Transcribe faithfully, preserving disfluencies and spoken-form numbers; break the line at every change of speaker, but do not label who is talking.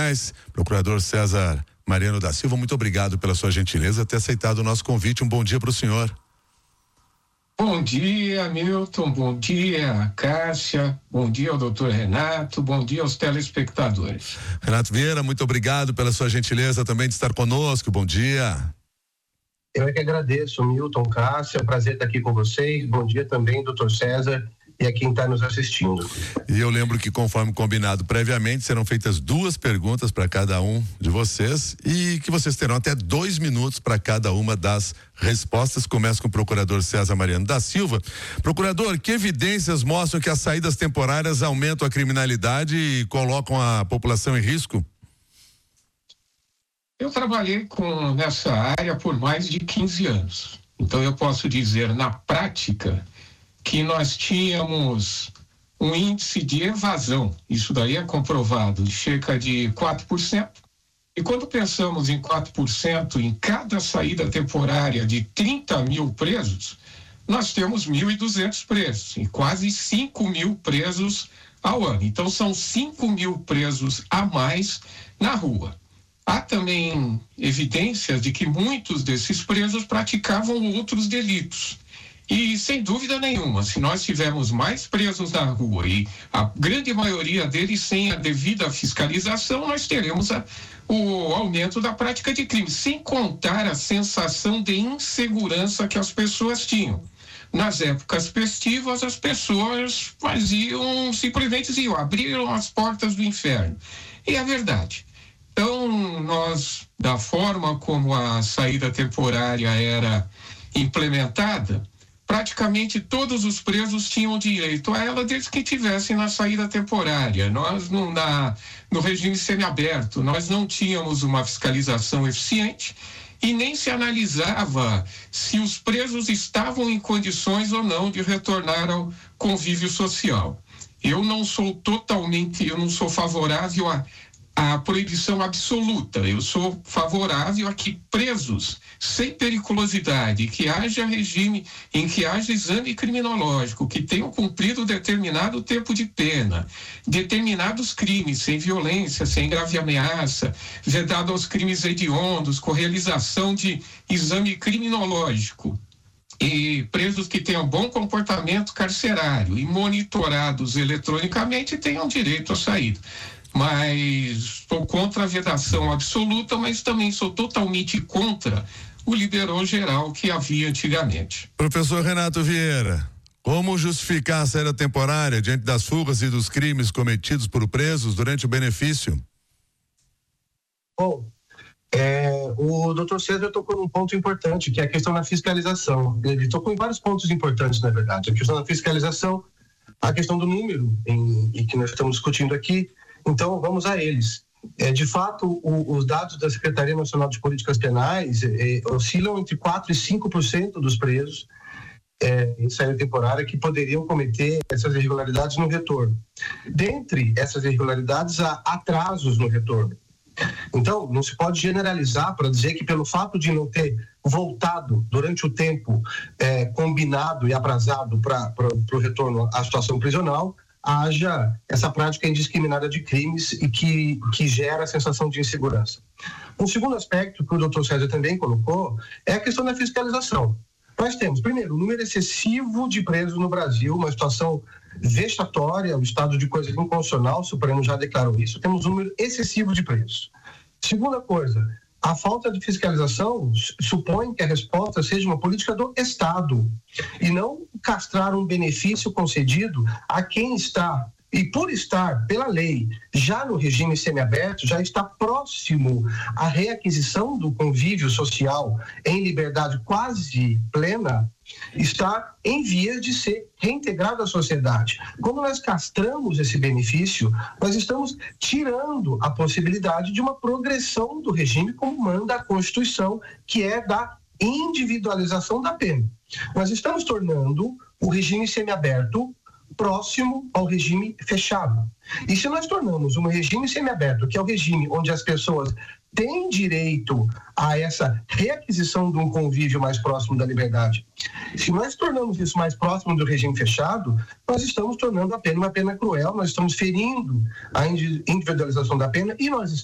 Penais, procurador César Mariano da Silva, muito obrigado pela sua gentileza ter aceitado o nosso convite. Um bom dia para o senhor.
Bom dia, Milton, bom dia, Cássia, bom dia ao doutor Renato, bom dia aos telespectadores.
Renato Vieira, muito obrigado pela sua gentileza também de estar conosco, bom dia.
Eu é que agradeço, Milton, Cássia, é um prazer estar aqui com vocês, bom dia também, doutor César, e a quem está nos assistindo.
E eu lembro que, conforme combinado previamente, serão feitas duas perguntas para cada um de vocês e que vocês terão até dois minutos para cada uma das respostas. Começa com o procurador César Mariano da Silva. Procurador, que evidências mostram que as saídas temporárias aumentam a criminalidade e colocam a população em risco?
Eu trabalhei com, nessa área por mais de quinze anos. Então eu posso dizer, na prática, que nós tínhamos um índice de evasão, isso daí é comprovado, de cerca de quatro por cento. E quando pensamos em quatro por cento em cada saída temporária de trinta mil presos, nós temos mil e duzentos presos e quase cinco mil presos ao ano. Então são cinco mil presos a mais na rua. Há também evidências de que muitos desses presos praticavam outros delitos. E, sem dúvida nenhuma, se nós tivermos mais presos na rua e a grande maioria deles sem a devida fiscalização, nós teremos a, o aumento da prática de crime, sem contar a sensação de insegurança que as pessoas tinham. Nas épocas festivas, as pessoas faziam, simplesmente diziam, abriram as portas do inferno. E é verdade. Então, nós, da forma como a saída temporária era implementada, praticamente todos os presos tinham direito a ela desde que tivessem na saída temporária. Nós, no, na, no regime semiaberto, nós não tínhamos uma fiscalização eficiente e nem se analisava se os presos estavam em condições ou não de retornar ao convívio social. Eu não sou totalmente, eu não sou favorável a a proibição absoluta. Eu sou favorável a que presos sem periculosidade, que haja regime, em que haja exame criminológico, que tenham cumprido determinado tempo de pena, determinados crimes, sem violência, sem grave ameaça, vedado aos crimes hediondos, com realização de exame criminológico, e presos que tenham bom comportamento carcerário e monitorados eletronicamente tenham direito à saída. Mas sou contra a vedação absoluta, mas também sou totalmente contra o liberou geral que havia antigamente.
Professor Renato Vieira, como justificar a saída temporária diante das fugas e dos crimes cometidos por presos durante o benefício?
Bom, é, o doutor César tocou num ponto importante, que é a questão da fiscalização. Ele tocou em vários pontos importantes, na verdade. A questão da fiscalização, a questão do número em, em que nós estamos discutindo aqui. Então, vamos a eles. É, de fato, o, os dados da Secretaria Nacional de Políticas Penais é, oscilam entre quatro e cinco por cento dos presos é, em saída temporária que poderiam cometer essas irregularidades no retorno. Dentre essas irregularidades, há atrasos no retorno. Então, não se pode generalizar para dizer que pelo fato de não ter voltado durante o tempo é, combinado e aprazado para o retorno à situação prisional, haja essa prática indiscriminada de crimes e que, que gera a sensação de insegurança. Um segundo aspecto que o doutor César também colocou é a questão da fiscalização. Nós temos, primeiro, um número excessivo de presos no Brasil, uma situação vexatória, o estado de coisa inconstitucional, o Supremo já declarou isso, temos um número excessivo de presos. Segunda coisa, a falta de fiscalização supõe que a resposta seja uma política do Estado e não castrar um benefício concedido a quem está, e por estar, pela lei, já no regime semiaberto, já está próximo à reaquisição do convívio social em liberdade quase plena, está em vias de ser reintegrado à sociedade. Como nós castramos esse benefício, nós estamos tirando a possibilidade de uma progressão do regime como manda a Constituição, que é da individualização da pena. Nós estamos tornando o regime semiaberto próximo ao regime fechado. E se nós tornamos um regime semiaberto, que é o regime onde as pessoas têm direito a essa reaquisição de um convívio mais próximo da liberdade, se nós tornamos isso mais próximo do regime fechado, nós estamos tornando a pena uma pena cruel, nós estamos ferindo a individualização da pena e nós